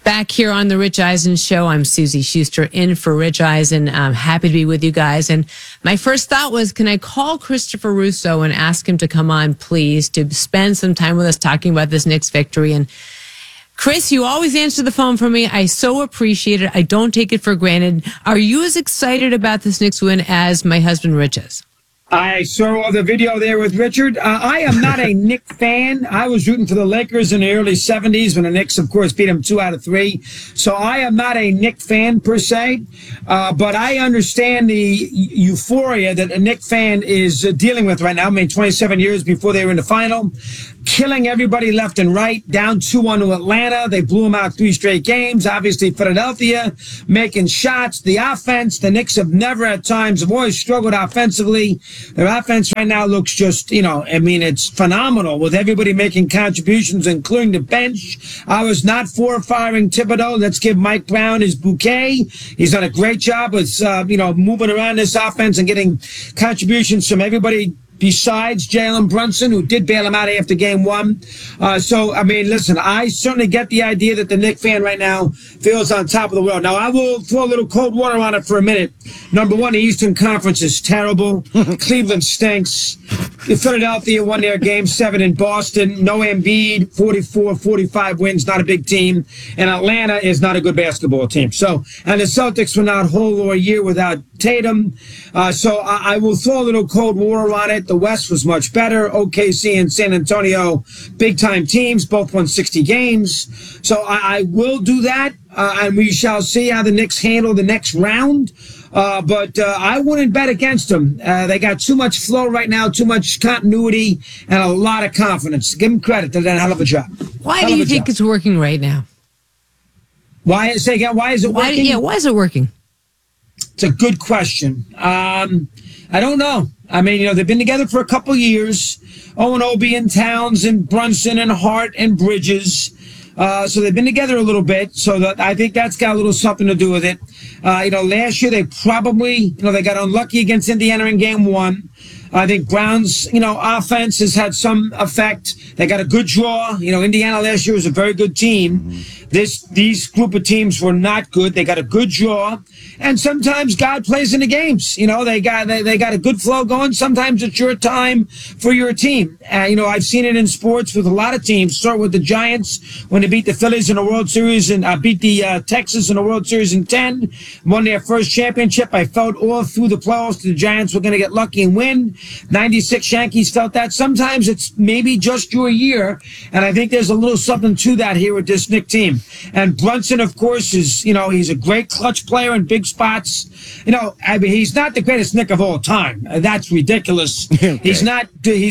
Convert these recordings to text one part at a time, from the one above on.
Back here on the Rich Eisen Show, I'm Susie Schuster in for Rich Eisen. I'm happy to be with you guys. And my first thought was, can I call Christopher Russo and ask him to come on, please, to spend some time with us talking about this Knicks victory? And Chris, you always answer the phone for me. I so appreciate it. I don't take it for granted. Are you as excited about this Knicks win as my husband Rich is? I saw the video there with Richard. I am not a Knicks fan. I was rooting for the Lakers in the early 70s when the Knicks, of course, beat them 2 out of 3. So I am not a Knicks fan per se, but I understand the euphoria that a Knicks fan is dealing with right now. I mean, 27 years before they were in the final, killing everybody left and right, down 2-1 to Atlanta. They blew them out 3 straight games. Obviously, Philadelphia making shots. The offense, the Knicks have never at times, have always struggled offensively. Their offense right now looks just, it's phenomenal with everybody making contributions, including the bench. I was not for firing Thibodeau. Let's give Mike Brown his bouquet. He's done a great job with, moving around this offense and getting contributions from everybody besides Jalen Brunson, who did bail him out after game 1. Listen, I certainly get the idea that the Knicks fan right now feels on top of the world. Now, I will throw a little cold water on it for a minute. Number one, the Eastern Conference is terrible. Cleveland stinks. Philadelphia won their game 7 in Boston. No Embiid, 44-45 wins, not a big team. And Atlanta is not a good basketball team. And the Celtics were not whole or a year without Tatum. I will throw a little cold water on it. The West was much better. OKC and San Antonio, big-time teams, both won 60 games. So I will do that, and we shall see how the Knicks handle the next round. But I wouldn't bet against them. They got too much flow right now, too much continuity, and a lot of confidence. Give them credit. They've done a hell of a job. Why do you think it's working right now? Say again, why is it working? Why is it working? It's a good question. I don't know. I mean, they've been together for a couple years. Obi and Towns and Brunson and Hart and Bridges. So they've been together a little bit. So I think that's got a little something to do with it. Last year they probably, they got unlucky against Indiana in game 1. I think Brown's, offense has had some effect. They got a good draw. Indiana last year was a very good team. These group of teams were not good. They got a good draw. And sometimes God plays in the games. They got a good flow going. Sometimes it's your time for your team. I've seen it in sports with a lot of teams. Start with the Giants when they beat the Phillies in the World Series and beat the Texas in the World Series in 10. Won their first championship. I felt all through the playoffs the Giants were going to get lucky and win. 96 Yankees felt that. Sometimes it's maybe just your year. And I think there's a little something to that here with this Knicks team. And Brunson, of course, is, he's a great clutch player in big spots. He's not the greatest Knick of all time. That's ridiculous. Okay. He's not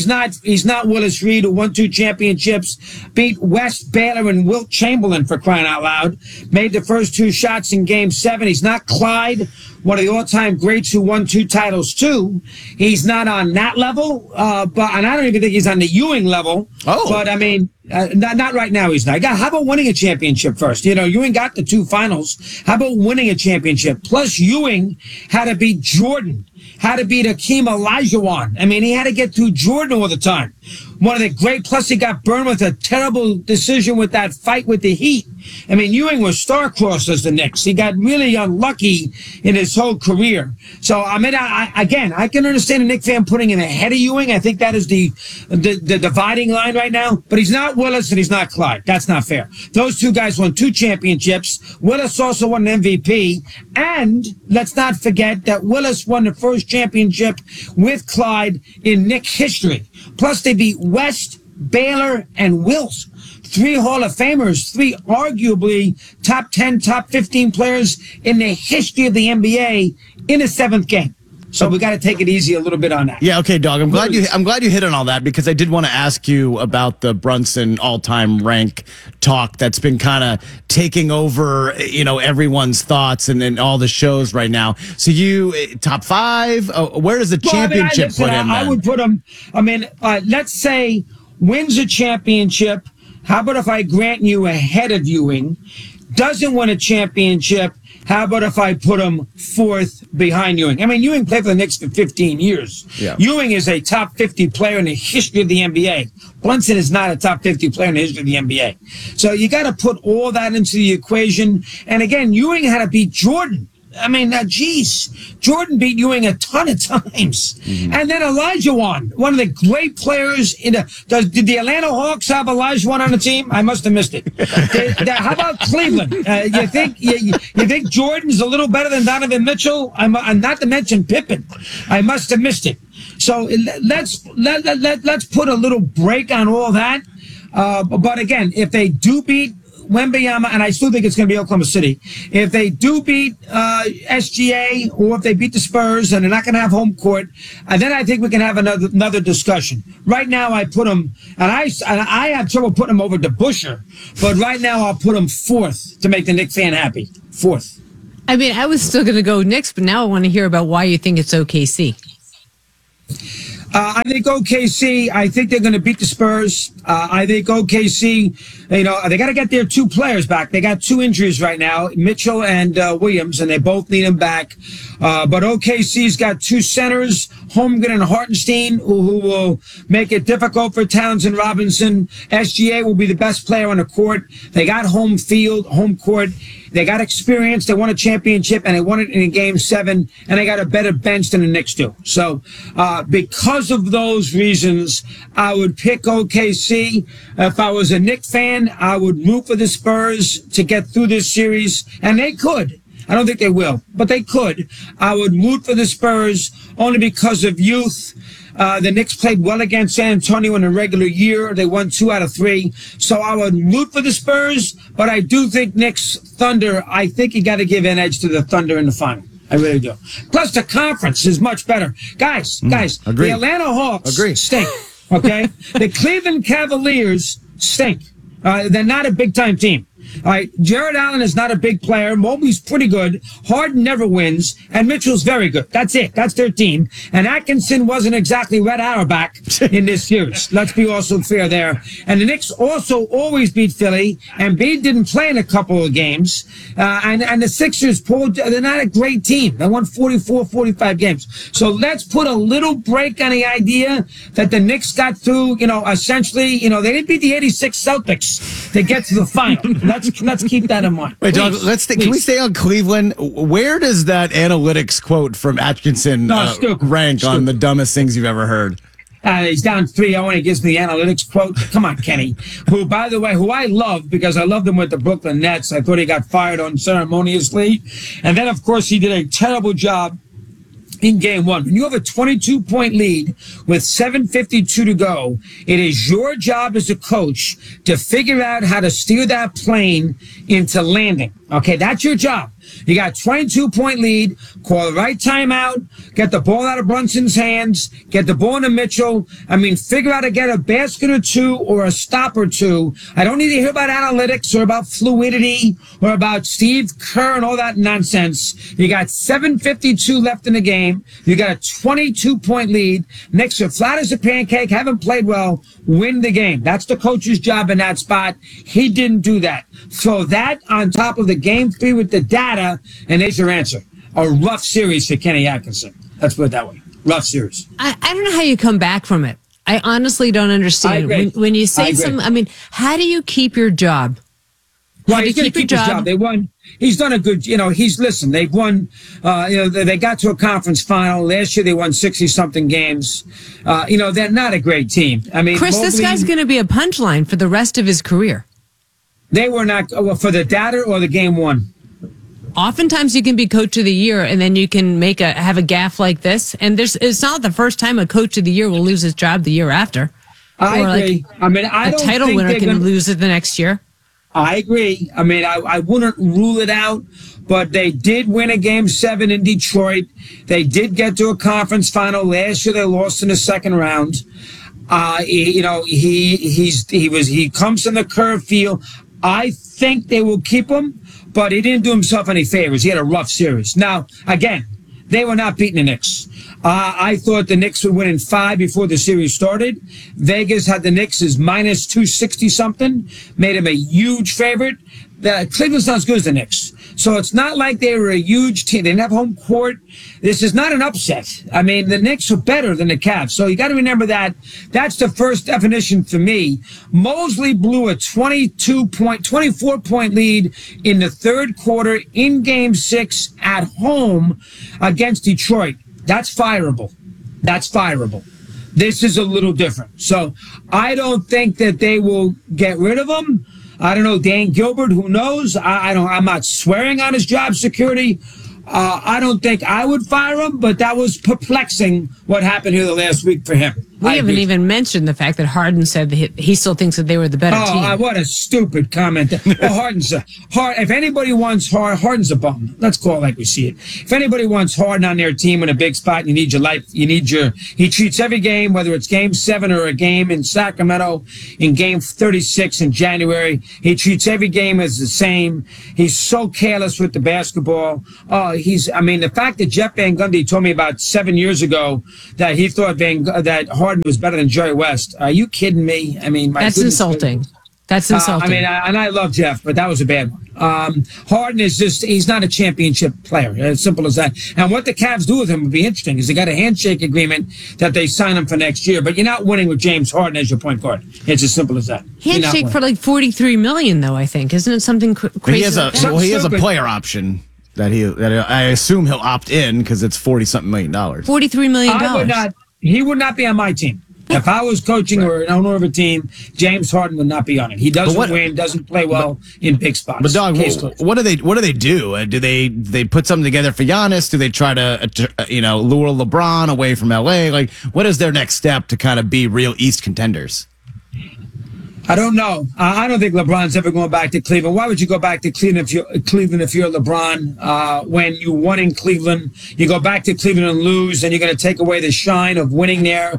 Willis Reed, who won 2 championships, beat West, Baylor, and Wilt Chamberlain, for crying out loud. Made the first 2 shots in game 7. He's not Clyde, one of the all-time greats who won 2 titles too. He's not on that level, and I don't even think he's on the Ewing level. Oh. But I mean, not right now. He's not. How about winning a championship first? Ewing got the 2 finals. How about winning a championship? Plus, Ewing had to beat Jordan, had to beat Hakeem Olajuwon. I mean, he had to get through Jordan all the time. One of the great, plus he got burned with a terrible decision with that fight with the Heat. I mean, Ewing was star-crossed as the Knicks. He got really unlucky in his whole career. So, I mean, I can understand a Knicks fan putting him ahead of Ewing. I think that is the dividing line right now. But he's not Willis and he's not Clyde. That's not fair. Those 2 guys won 2 championships. Willis also won an MVP. And let's not forget that Willis won the first championship with Clyde in Knicks history. Plus, they beat West, Baylor, and Wilt. 3 Hall of Famers, 3 arguably top 10, top 15 players in the history of the NBA in a 7th game. So we got to take it easy a little bit on that. Yeah, okay, dog. I'm glad you hit on all that, because I did want to ask you about the Brunson all-time rank talk that's been kind of taking over, everyone's thoughts and all the shows right now. So you top 5? Where does the championship put him? I would put him. Let's say wins a championship. How about if I grant you ahead of Ewing? Doesn't win a championship, how about if I put them fourth behind Ewing? I mean, Ewing played for the Knicks for 15 years. Yeah. Ewing is a top 50 player in the history of the NBA. Brunson is not a top 50 player in the history of the NBA. So you got to put all that into the equation. And again, Ewing had to beat Jordan. I mean, geez, Jordan beat Ewing a ton of times. And then Olajuwon, one of the great players in the, did the Atlanta Hawks have Olajuwon on the team? I must have missed it. How about Cleveland? You think Jordan's a little better than Donovan Mitchell? I'm not to mention Pippen. I must have missed it. So let's put a little break on all that. But again, if they do beat Wembanyama, and I still think it's going to be Oklahoma City. If they do beat SGA, or if they beat the Spurs, and they're not going to have home court, then I think we can have another discussion. Right now, I put them, and I have trouble putting them over to Busher, but right now I'll put them fourth to make the Knicks fan happy. Fourth. I mean, I was still going to go Knicks, but now I want to hear about why you think it's OKC. I think OKC, I think they're going to beat the Spurs. I think OKC, they got to get their two players back. They got two injuries right now, Mitchell and Williams, and they both need them back. But OKC's got two centers, Holmgren and Hartenstein, who will make it difficult for Towns and Robinson. SGA will be the best player on the court. They got home court. They got experience. They won a championship, and they won it in Game 7, and they got a better bench than the Knicks do. So because of those reasons, I would pick OKC. If I was a Knicks fan, I would root for the Spurs to get through this series, and they could. I don't think they will, but they could. I would root for the Spurs only because of youth. The Knicks played well against San Antonio in the regular year. They won 2 out of 3. So I would root for the Spurs, but I do think Knicks Thunder, I think you got to give an edge to the Thunder in the final. I really do. Plus, the conference is much better. Guys, agree. The Atlanta Hawks stink, okay? The Cleveland Cavaliers stink. They're not a big-time team. All right, Jared Allen is not a big player. Mobley's pretty good. Harden never wins, and Mitchell's very good. That's it. That's their team. And Atkinson wasn't exactly Red Auerbach in this series. Let's be also fair there. And the Knicks also always beat Philly, and Embiid didn't play in a couple of games. And the Sixers, they're not a great team. They won 44, 45 games. So let's put a little break on the idea that the Knicks got through, essentially, they didn't beat the 86 Celtics to get to the final. Let's keep that in mind. Wait, Doug, can we stay on Cleveland? Where does that analytics quote from Atkinson rank on the dumbest things you've ever heard? He's down 3-0 and he gives me the analytics quote. Come on, Kenny. Who, by the way, I love because I loved him with the Brooklyn Nets. I thought he got fired unceremoniously. And then, of course, he did a terrible job in Game 1. When you have a 22-point lead with 7:52 to go, it is your job as a coach to figure out how to steer that plane into landing. Okay, that's your job. You got a 22-point lead, call the right timeout, get the ball out of Brunson's hands, get the ball into Mitchell. I mean, figure out how to get a basket or two or a stop or two. I don't need to hear about analytics or about fluidity or about Steve Kerr and all that nonsense. You got 7:52 left in the game. You got a 22-point lead. Knicks are flat as a pancake, haven't played well, win the game. That's the coach's job in that spot. He didn't do that. So that on top of the Game 3 with the data, and there's your answer. A rough series for Kenny Atkinson. Let's put it that way. Rough series. I don't know how you come back from it. I honestly don't understand. When you say how do you keep your job? Well, he's going to keep his job. They won. He's done a good, they've won, they got to a conference final. Last year they won 60-something games. They're not a great team. I mean, Chris, this guy's going to be a punchline for the rest of his career. They were not, for the data or the Game 1? Oftentimes you can be coach of the year and then you can have a gaffe like this. And it's not the first time a coach of the year will lose his job the year after. I agree. A title winner can lose it the next year. I agree. I mean, I wouldn't rule it out, but they did win a Game 7 in Detroit. They did get to a conference final. Last year they lost in the second round. He comes in the curve field. I think they will keep him, but he didn't do himself any favors. He had a rough series. Now, again, they were not beating the Knicks. I thought the Knicks would win in 5 before the series started. Vegas had the Knicks as minus 260-something, made him a huge favorite. Cleveland's not as good as the Knicks. So it's not like they were a huge team. They didn't have home court. This is not an upset. I mean, the Knicks are better than the Cavs. So you got to remember that. That's the first definition for me. Mosley blew a 24-point lead in the third quarter in Game 6 at home against Detroit. That's fireable. That's fireable. This is a little different. So I don't think that they will get rid of him. I don't know, Dan Gilbert, who knows? I'm not swearing on his job security. I don't think I would fire him, but that was perplexing what happened here the last week for him. We haven't even mentioned the fact that Harden said that he still thinks that they were the better team. What a stupid comment. Well, if anybody wants Harden's a bum. Let's call it like we see it. If anybody wants Harden on their team in a big spot, he treats every game, whether it's Game 7 or a game in Sacramento, in Game 36 in January, he treats every game as the same. He's so careless with the basketball. The fact that Jeff Van Gundy told me about 7 years ago that he thought that Harden was better than Jerry West. Are you kidding me? I mean, that's insulting. That's insulting. And I love Jeff, but that was a bad one. Harden he's not a championship player. As simple as that. And what the Cavs do with him would be interesting, is they got a handshake agreement that they sign him for next year, but you're not winning with James Harden as your point guard. It's as simple as that. Handshake for like $43 million, though, I think. Isn't it something crazy? He has a player option. That I assume he'll opt in because it's $40-something million. $43 million. He would not be on my team. If I was coaching or an owner of a team, James Harden would not be on it. He doesn't win, doesn't play well in big spots. But Dog, what do they do? Do they put something together for Giannis? Do they try to lure LeBron away from LA? Like, what is their next step to kind of be real East contenders? I don't know. I don't think LeBron's ever going back to Cleveland. Why would you go back to Cleveland if you're LeBron? When you won in Cleveland, you go back to Cleveland and lose, and you're going to take away the shine of winning there.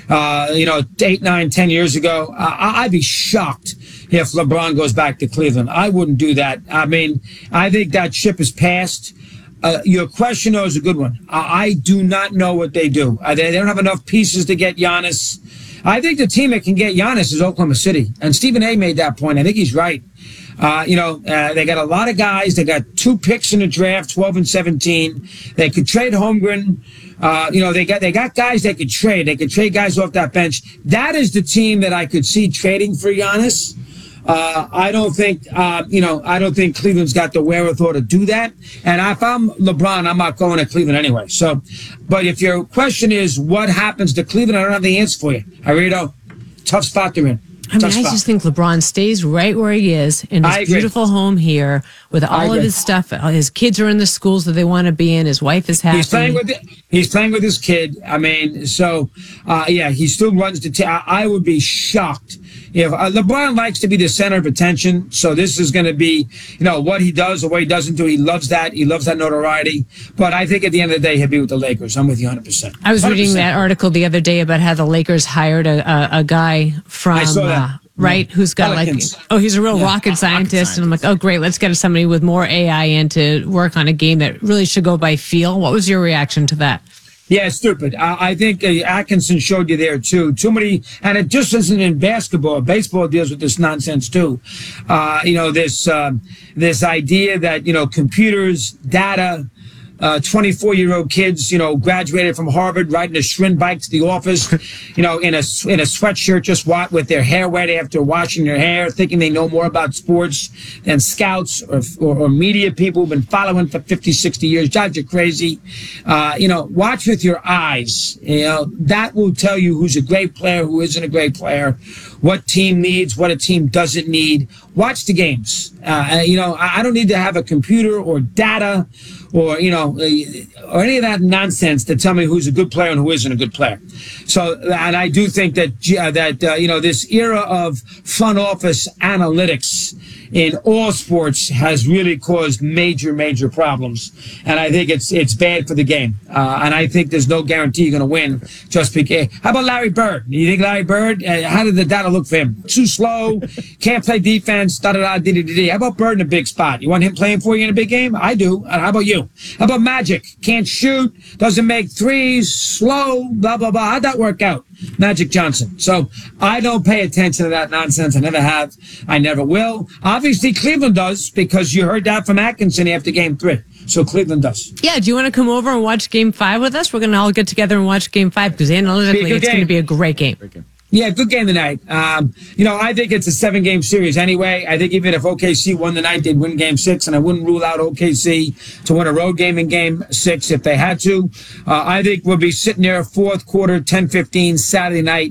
8, 9, 10 years ago. I'd be shocked if LeBron goes back to Cleveland. I wouldn't do that. I mean, I think that ship is passed. Your question, though, is a good one. I do not know what they do. They don't have enough pieces to get Giannis. I think the team that can get Giannis is Oklahoma City. And Stephen A. made that point. I think he's right. They got a lot of guys. They got 2 picks in the draft, 12 and 17. They could trade Holmgren. They got guys they could trade. They could trade guys off that bench. That is the team that I could see trading for Giannis. I don't think Cleveland's got the wherewithal to do that. And if I'm LeBron, I'm not going to Cleveland anyway. So, but if your question is what happens to Cleveland, I don't have the answer for you. I really don't. Tough spot they're in. I just think LeBron stays right where he is in his beautiful home here with all of his stuff. His kids are in the schools that they want to be in. His wife is happy. He's playing with his kid. I mean, so, he still runs the team. I would be shocked if LeBron likes to be the center of attention. So this is going to be, what he does or what he doesn't do. He loves that. He loves that notoriety. But I think at the end of the day, he'll be with the Lakers. I'm with you 100%. I was 100%. Reading that article the other day about how the Lakers hired a guy from, right, who's got Pelicans. He's a real rocket scientist. And I'm like, oh, great, let's get somebody with more AI in to work on a game that really should go by feel. What was your reaction to that? Yeah, it's stupid. I think Atkinson showed you there, too. Too many, and it just isn't in basketball. Baseball deals with this nonsense, too. This idea that, computers, data, 24-year-old kids, graduated from Harvard, riding a Schwinn bike to the office, in a sweatshirt, just with their hair wet after washing their hair, thinking they know more about sports than scouts or media people who've been following for 50, 60 years. Drives you crazy. Watch with your eyes. That will tell you who's a great player, who isn't a great player, what team needs, what a team doesn't need. Watch the games. I don't need to have a computer or data or or any of that nonsense to tell me who's a good player and who isn't a good player. So, and I do think that this era of front office analytics in all sports has really caused major, major problems. And I think it's bad for the game. And I think there's no guarantee you're going to win just because. How about Larry Bird? You think Larry Bird, how did the data look for him? Too slow, can't play defense, da-da-da, dee-dee-dee-dee. How about Bird in a big spot? You want him playing for you in a big game? I do. How about you? know, how about Magic? Can't shoot, doesn't make threes, slow, blah, blah, blah. How'd that work out? Magic Johnson. So I don't pay attention to that nonsense. I never have. I never will. Obviously, Cleveland does, because you heard that from Atkinson after Game 3. So Cleveland does. Yeah, do you want to come over and watch Game 5 with us? We're going to all get together and watch Game 5 because analytically it's going to be a great game. Yeah, good game tonight. I think it's a 7-game series anyway. I think even if OKC won tonight, they'd win Game 6, and I wouldn't rule out OKC to win a road game in Game 6 if they had to. I think we'll be sitting there fourth quarter, 10-15 Saturday night,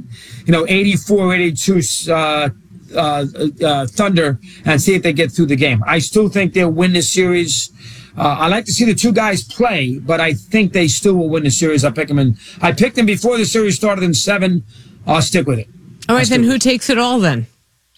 84-82 Thunder, and see if they get through the game. I still think they'll win this series. I like to see the two guys play, but I think they still will win the series. I picked them before the series started in 7. I'll stick with it. All right, then who takes it all then?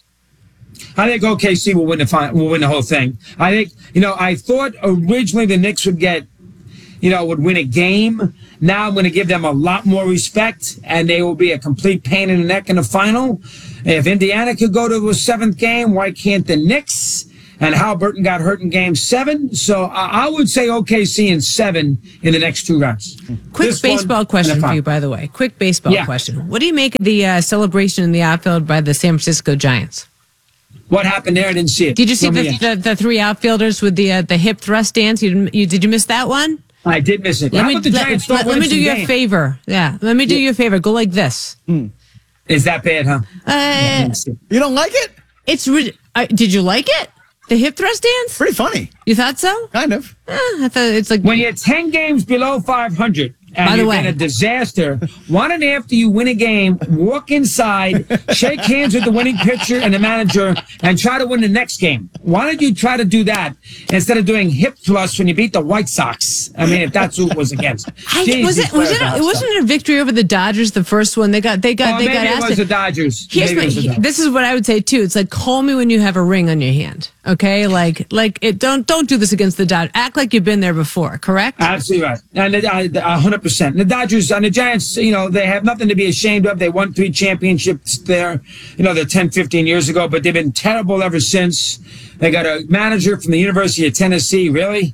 I think OKC will win the whole thing. I think, I thought originally the Knicks would would win a game. Now I'm going to give them a lot more respect, and they will be a complete pain in the neck in the final. If Indiana could go to a 7th game, why can't the Knicks? And Halliburton got hurt in Game 7. So I would say OKC in 7 in the next 2 rounds. Quick baseball question for you, by the way. Quick baseball question. What do you make of the celebration in the outfield by the San Francisco Giants? What happened there? I didn't see it. Did you see the 3 outfilders with the hip thrust dance? Did you miss that one? I did miss it. Let me do you a favor. Yeah, let me do you a favor. Go like this. Is that bad, huh? You don't like it? Did you like it? The hip thrust dance? Pretty funny. You thought so? Kind of. I thought it's like when you're 10 games below 500 and you've been a disaster. Why don't after you win a game, walk inside, shake hands with the winning pitcher and the manager, and try to win the next game? Why don't you try to do that instead of doing hip thrusts when you beat the White Sox? I mean, if that's who it was against. It wasn't a victory over the Dodgers, the first one. They got maybe it was the Dodgers. This is what I would say too. It's like, call me when you have a ring on your hand. Okay? Don't do this against the Dodgers. Act like you've been there before, correct? Absolutely right. And 100%. The Dodgers and the Giants, they have nothing to be ashamed of. They won 3 championships there, they're 10, 15 years ago, but they've been terrible ever since. They got a manager from the University of Tennessee, really.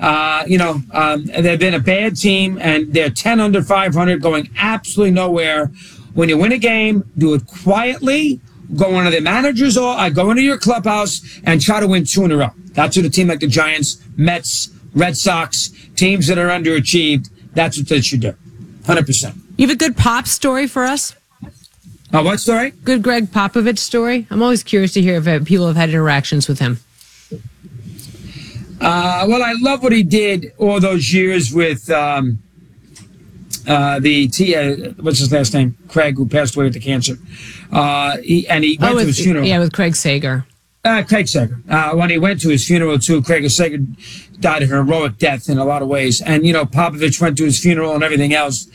They've been a bad team, and they're 10 under 500, going absolutely nowhere. When you win a game, do it quietly. Go into the manager's go into your clubhouse and try to win 2 in a row. That's what a team like the Giants, Mets, Red Sox, teams that are underachieved, that's what they should do. 100%. You have a good Pop story for us? What story? Good Greg Popovich story. I'm always curious to hear if people have had interactions with him. Well, I love what he did all those years with what's his last name? Craig, who passed away with the cancer. He went to his funeral. Yeah, with Craig Sager. Craig Sager. When he went to his funeral, too, Craig Sager died a heroic death in a lot of ways. And, Popovich went to his funeral and everything else.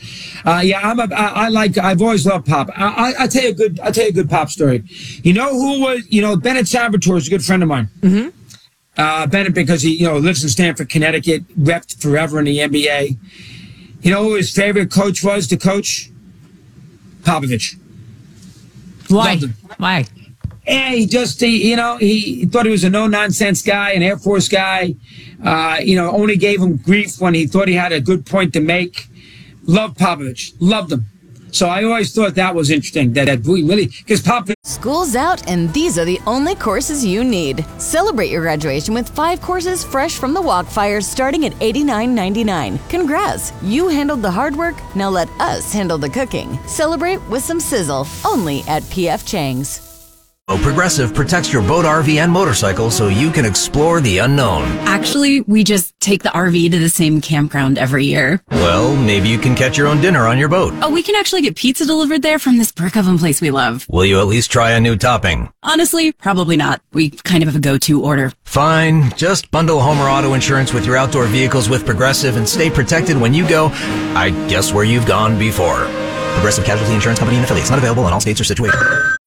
I've always loved Pop. I'll tell you a good Pop story. You know who was, Bennett Salvatore is a good friend of mine. Mm-hmm. Bennett, because he, lives in Stamford, Connecticut, repped forever in the NBA. You know who his favorite coach was to coach? Popovich. Why? Why? And he thought he was a no-nonsense guy, an Air Force guy. Only gave him grief when he thought he had a good point to make. Loved Popovich. Loved him. So I always thought that was interesting, that we really, because Popovich. School's out, and these are the only courses you need. Celebrate your graduation with 5 courses fresh from the Walkfire, starting at $89.99. Congrats, you handled the hard work, now let us handle the cooking. Celebrate with some sizzle, only at P.F. Chang's. Progressive protects your boat, RV, and motorcycle so you can explore the unknown. Actually, we just take the RV to the same campground every year. Well, maybe you can catch your own dinner on your boat. Oh, we can actually get pizza delivered there from this brick oven place we love. Will you at least try a new topping? Honestly, probably not. We kind of have a go-to order. Fine. Just bundle home or auto insurance with your outdoor vehicles with Progressive and stay protected when you go, I guess, where you've gone before. Progressive Casualty Insurance Company and affiliates. Not available in all states or situations.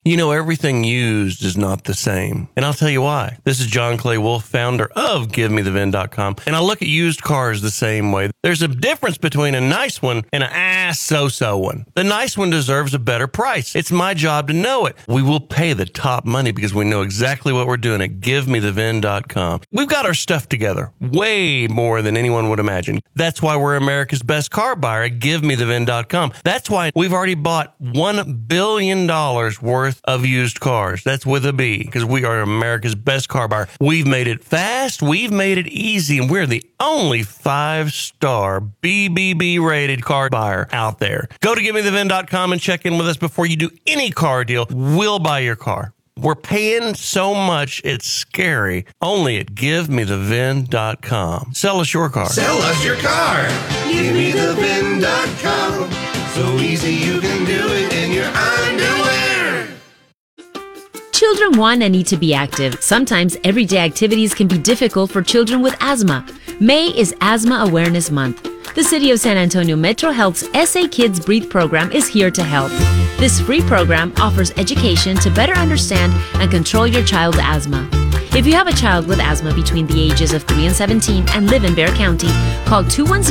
You know, everything used is not the same. And I'll tell you why. This is John Clay Wolf, founder of GiveMeTheVin.com. And I look at used cars the same way. There's a difference between a nice one and an so-so one. The nice one deserves a better price. It's my job to know it. We will pay the top money because we know exactly what we're doing at GiveMeTheVin.com. We've got our stuff together way more than anyone would imagine. That's why we're America's best car buyer at GiveMeTheVin.com. That's why we've already bought $1 billion worth of used cars. That's with a B, because we are America's best car buyer. We've made it fast, we've made it easy, and we're the only 5-star BBB rated car buyer out there. Go to GiveMeTheVin.com and check in with us before you do any car deal. We'll buy your car. We're paying so much, it's scary. Only at GiveMeTheVin.com. Sell us your car. Sell us your car. GiveMeTheVin.com. So easy you can do it in your underwear. Children want and need to be active. Sometimes everyday activities can be difficult for children with asthma. May is Asthma Awareness Month. The City of San Antonio Metro Health's SA Kids Breathe program is here to help. This free program offers education to better understand and control your child's asthma. If you have a child with asthma between the ages of 3 and 17 and live in Bexar County, call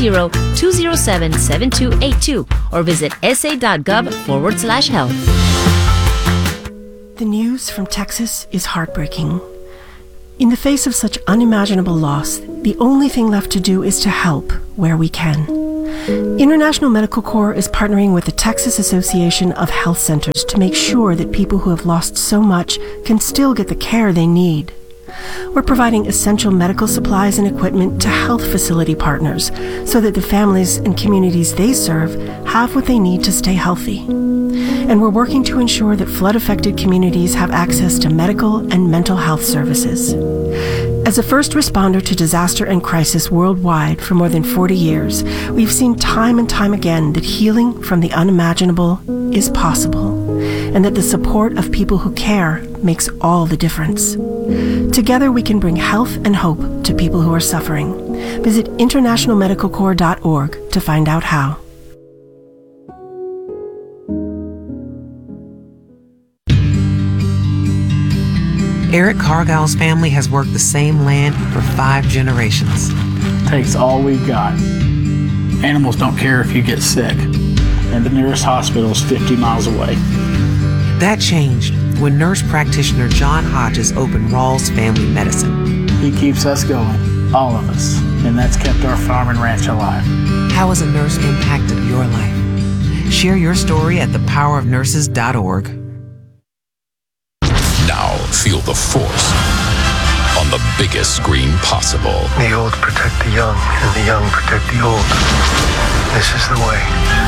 210-207-7282 or visit sa.gov/health. The news from Texas is heartbreaking. In the face of such unimaginable loss, the only thing left to do is to help where we can. International Medical Corps is partnering with the Texas Association of Health Centers to make sure that people who have lost so much can still get the care they need. We're providing essential medical supplies and equipment to health facility partners so that the families and communities they serve have what they need to stay healthy. And we're working to ensure that flood-affected communities have access to medical and mental health services. As a first responder to disaster and crisis worldwide for more than 40 years, we've seen time and time again that healing from the unimaginable is possible, and that the support of people who care makes all the difference. Together we can bring health and hope to people who are suffering. Visit internationalmedicalcorps.org to find out how. Eric Cargill's family has worked the same land for 5 generations. Takes all we've got. Animals don't care if you get sick, and the nearest hospital is 50 miles away. That changed when nurse practitioner John Hodges opened Rawls Family Medicine. He keeps us going, all of us, and that's kept our farm and ranch alive. How has a nurse impacted your life? Share your story at thepowerofnurses.org. Now feel the force on the biggest screen possible. The old protect the young, and the young protect the old. This is the way.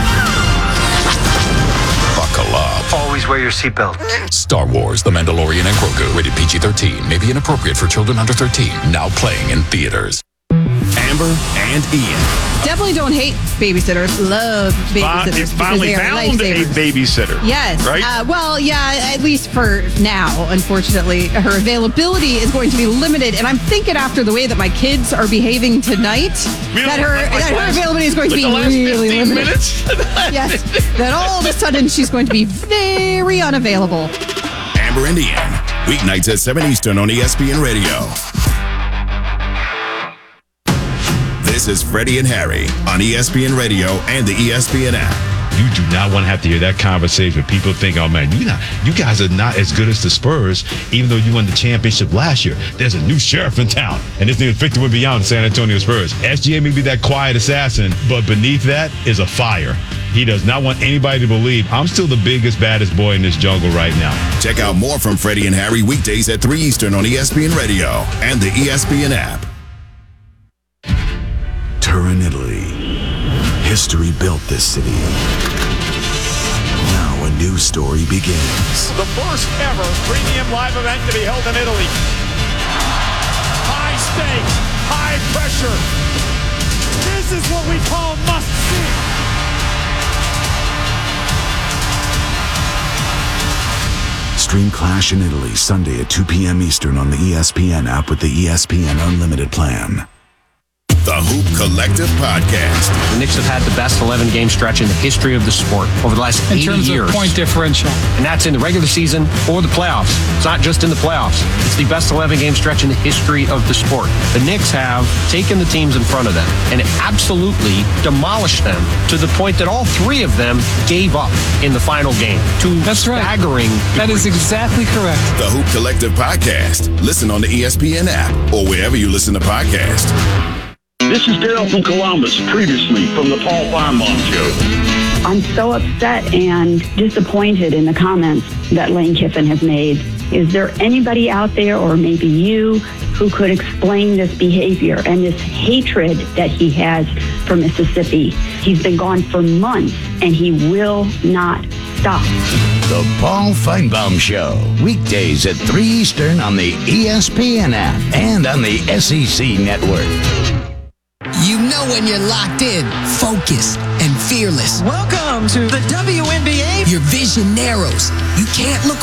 Buckle up. Always wear your seatbelt. Star Wars, The Mandalorian and Grogu. Rated PG-13. May be inappropriate for children under 13. Now playing in theaters. Amber and Ian. Definitely don't hate babysitters. Love babysitters. You finally found a babysitter. Yes. Right? Well, yeah, at least for now, unfortunately. Her availability is going to be limited. And I'm thinking after the way that my kids are behaving tonight, that her availability is going to be really limited. Yes. That all of a sudden she's going to be very unavailable. Amber and Ian. Weeknights at 7 Eastern on ESPN Radio. This is Freddie and Harry on ESPN Radio and the ESPN app. You do not want to have to hear that conversation. People think, oh man, you guys are not as good as the Spurs, even though you won the championship last year. There's a new sheriff in town, and his name is Victor Wembanyama, San Antonio Spurs. SGA may be that quiet assassin, but beneath that is a fire. He does not want anybody to believe I'm still the biggest, baddest boy in this jungle right now. Check out more from Freddie and Harry weekdays at 3 Eastern on ESPN Radio and the ESPN app. Turin, Italy. History built this city. Now a new story begins. The first ever premium live event to be held in Italy. High stakes, high pressure. This is what we call must see. Stream Clash in Italy Sunday at 2 p.m. Eastern on the ESPN app with the ESPN Unlimited plan. The Hoop Collective Podcast. The Knicks have had the best 11-game stretch in the history of the sport over the last 80 years. In terms of point differential. And that's in the regular season or the playoffs. It's not just in the playoffs. It's the best 11-game stretch in the history of the sport. The Knicks have taken the teams in front of them and absolutely demolished them to the point that all three of them gave up in the final game. That's staggering. Right. That is exactly correct. The Hoop Collective Podcast. Listen on the ESPN app or wherever you listen to podcasts. This is Daryl from Columbus, previously from the Paul Feinbaum Show. I'm so upset and disappointed in the comments that Lane Kiffin has made. Is there anybody out there, or maybe you, who could explain this behavior and this hatred that he has for Mississippi? He's been gone for months, and he will not stop. The Paul Feinbaum Show, weekdays at 3 Eastern on the ESPN app and on the SEC Network. You know when you're locked in, focused, and fearless. Welcome to the WNBA. Your vision narrows. You can't look